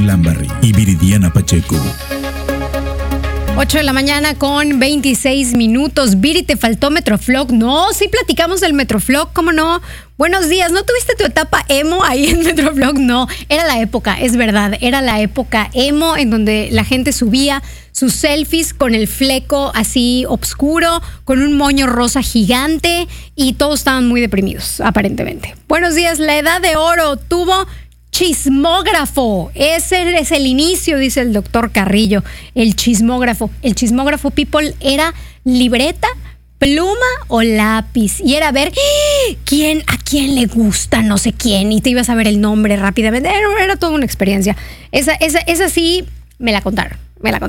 Lambarri y Viridiana Pacheco. 8 de la mañana con 26 minutos. Viri, ¿te faltó Metroflog? No, sí platicamos del Metroflog, ¿cómo no? Buenos días, ¿no tuviste tu etapa emo ahí en Metroflog? No, era la época, es verdad, era la época emo en donde la gente subía sus selfies con el fleco así oscuro, con un moño rosa gigante y todos estaban muy deprimidos, aparentemente. Buenos días, la edad de oro tuvo chismógrafo. Ese es el inicio, dice el doctor Carrillo. El chismógrafo, people, era libreta, pluma o lápiz. Y era ver a quién le gusta no sé quién. Y te ibas a ver el nombre rápidamente. Era toda una experiencia. Esa sí me la contaron.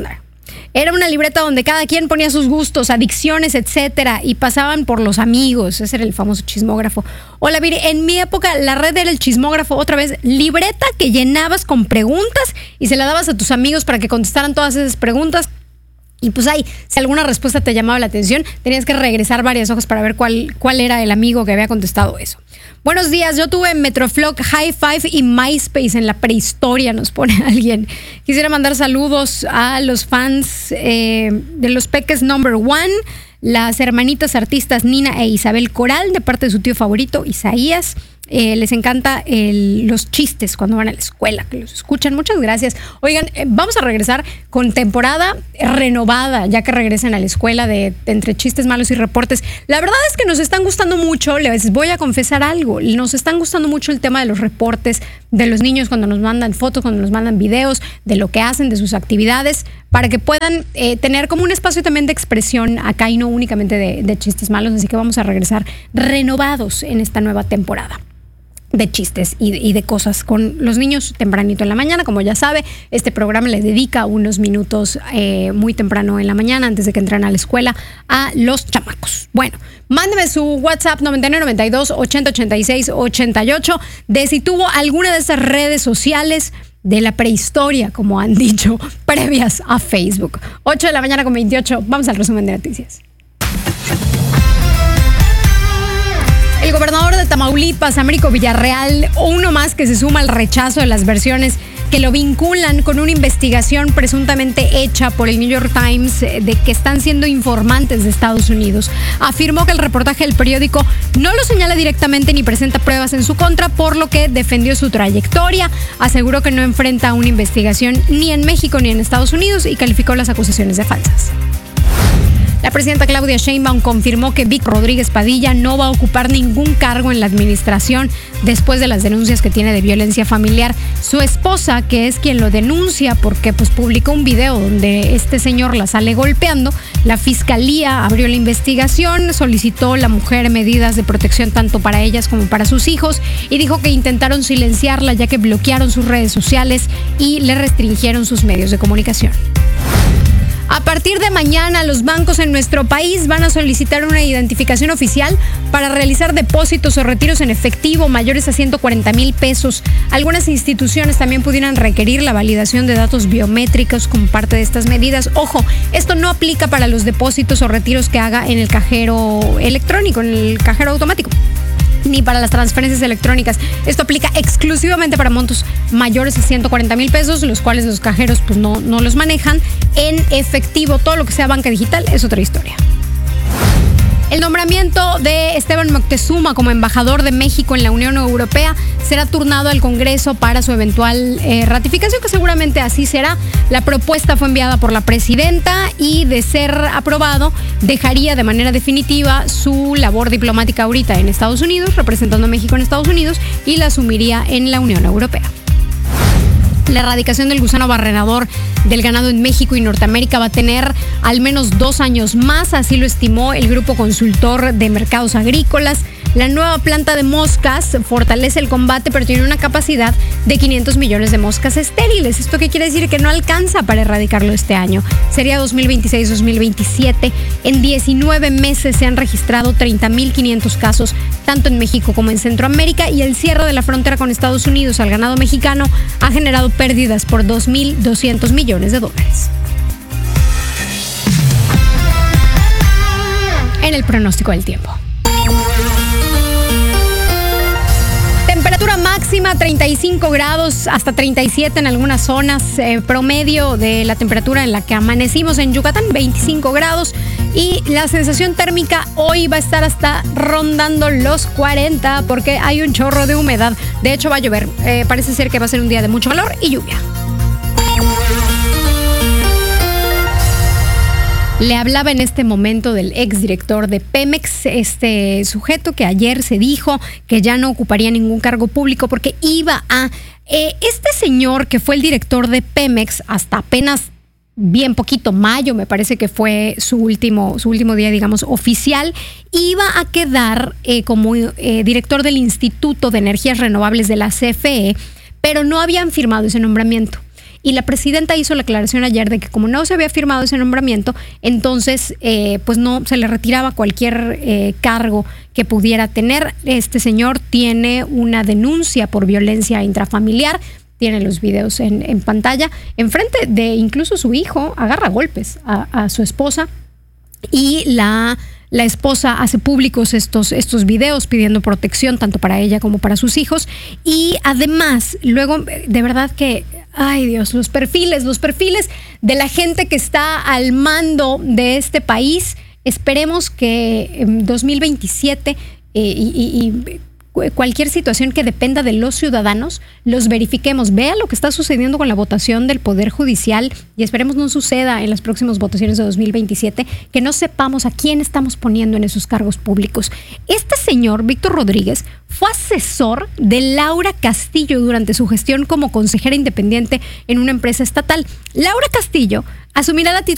Era una libreta donde cada quien ponía sus gustos, adicciones, etcétera, y pasaban por los amigos. Ese era el famoso chismógrafo. Hola, Viri, en mi época la red era el chismógrafo, otra vez, libreta que llenabas con preguntas y se la dabas a tus amigos para que contestaran todas esas preguntas. Y pues ahí, si alguna respuesta te llamaba la atención, tenías que regresar varias hojas para ver cuál era el amigo que había contestado eso. Buenos días, yo tuve Metroflog, High Five y MySpace en la prehistoria, nos pone alguien. Quisiera mandar saludos a los fans de Los Peques Number One, las hermanitas artistas Nina e Isabel Coral, de parte de su tío favorito, Isaías. Les encanta los chistes cuando van a la escuela, que los escuchan. Muchas gracias. Oigan, vamos a regresar con temporada renovada, ya que regresen a la escuela de entre chistes malos y reportes. La verdad es que nos están gustando mucho, les voy a confesar algo, nos están gustando mucho el tema de los reportes de los niños cuando nos mandan fotos, cuando nos mandan videos de lo que hacen, de sus actividades, para que puedan tener como un espacio también de expresión acá y no únicamente de chistes malos. Así que vamos a regresar renovados en esta nueva temporada de chistes y de cosas con los niños tempranito en la mañana. Como ya sabe, este programa le dedica unos minutos muy temprano en la mañana, antes de que entren a la escuela, a los chamacos. Bueno, mándeme su WhatsApp 9992 8086 88 de si tuvo alguna de esas redes sociales de la prehistoria, como han dicho, previas a Facebook. 8 de la mañana con 28. Vamos al resumen de noticias. El gobernador de Tamaulipas, Américo Villarreal, uno más que se suma al rechazo de las versiones que lo vinculan con una investigación presuntamente hecha por el New York Times de que están siendo informantes de Estados Unidos. Afirmó que el reportaje del periódico no lo señala directamente ni presenta pruebas en su contra, por lo que defendió su trayectoria. Aseguró que no enfrenta una investigación ni en México ni en Estados Unidos y calificó las acusaciones de falsas. La presidenta Claudia Sheinbaum confirmó que Vic Rodríguez Padilla no va a ocupar ningún cargo en la administración después de las denuncias que tiene de violencia familiar. Su esposa, que es quien lo denuncia porque publicó un video donde este señor la sale golpeando, la fiscalía abrió la investigación, solicitó a la mujer medidas de protección tanto para ellas como para sus hijos y dijo que intentaron silenciarla ya que bloquearon sus redes sociales y le restringieron sus medios de comunicación. A partir de mañana, los bancos en nuestro país van a solicitar una identificación oficial para realizar depósitos o retiros en efectivo mayores a 140,000 pesos. Algunas instituciones también pudieran requerir la validación de datos biométricos como parte de estas medidas. Ojo, esto no aplica para los depósitos o retiros que haga en el cajero electrónico, en el cajero automático, ni para las transferencias electrónicas. Esto aplica exclusivamente para montos mayores a 140,000 pesos, los cuales los cajeros no los manejan en efectivo. Todo lo que sea banca digital es otra historia. El nombramiento de Esteban Moctezuma como embajador de México en la Unión Europea será turnado al Congreso para su eventual ratificación, que seguramente así será. La propuesta fue enviada por la presidenta y, de ser aprobado, dejaría de manera definitiva su labor diplomática ahorita en Estados Unidos, representando a México en Estados Unidos, y la asumiría en la Unión Europea. La erradicación del gusano barrenador del ganado en México y Norteamérica va a tener al menos 2 años más, así lo estimó el Grupo Consultor de Mercados Agrícolas. La nueva planta de moscas fortalece el combate, pero tiene una capacidad de 500 millones de moscas estériles. ¿Esto qué quiere decir? Que no alcanza para erradicarlo este año. Sería 2026-2027. En 19 meses se han registrado 30,500 casos, tanto en México como en Centroamérica, y el cierre de la frontera con Estados Unidos al ganado mexicano ha generado pérdidas por 2,200 millones de dólares. En el pronóstico del tiempo. Temperatura máxima máxima 35 grados hasta 37 en algunas zonas, promedio de la temperatura en la que amanecimos en Yucatán, 25 grados. Y la sensación térmica hoy va a estar hasta rondando los 40 porque hay un chorro de humedad. De hecho va a llover, parece ser que va a ser un día de mucho calor y lluvia. Le hablaba en este momento del exdirector de Pemex, este sujeto que ayer se dijo que ya no ocuparía ningún cargo público porque iba a... este señor que fue el director de Pemex hasta apenas bien poquito, mayo me parece que fue su último día, digamos, oficial, iba a quedar como director del Instituto de Energías Renovables de la CFE, pero no habían firmado ese nombramiento. Y la presidenta hizo la aclaración ayer de que como no se había firmado ese nombramiento, entonces pues no se le retiraba cualquier cargo que pudiera tener. Este señor tiene una denuncia por violencia intrafamiliar, tiene los videos en pantalla, enfrente de incluso su hijo, agarra golpes a su esposa y la esposa hace públicos estos videos pidiendo protección tanto para ella como para sus hijos. Y además, luego, de verdad que, ay Dios, los perfiles de la gente que está al mando de este país, esperemos que en 2027 cualquier situación que dependa de los ciudadanos, los verifiquemos. Vea lo que está sucediendo con la votación del Poder Judicial y esperemos no suceda en las próximas votaciones de 2027, que no sepamos a quién estamos poniendo en esos cargos públicos. Este señor, Víctor Rodríguez, fue asesor de Laura Castillo durante su gestión como consejera independiente en una empresa estatal. Laura Castillo asumirá la